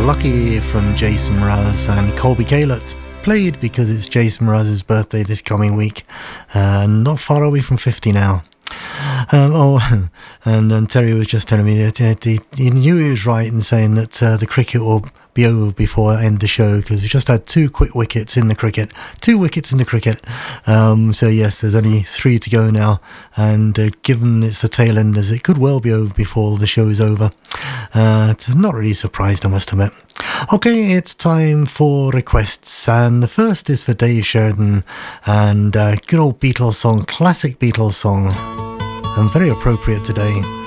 Lucky from Jason Mraz and Colby Calott, played because it's Jason Mraz's birthday this coming week, not far away from 50 now. And then Terry was just telling me that he knew he was right in saying that the cricket will be over before I end the show, because we just had 2 quick wickets in the cricket. 2 wickets in the cricket. So yes, there's only 3 to go now, and given it's the tail enders, it could well be over before the show is over. Not really surprised, I must admit. Okay, it's time for requests, and the first is for Dave Sheridan, and good old Beatles song, classic Beatles song, and very appropriate today.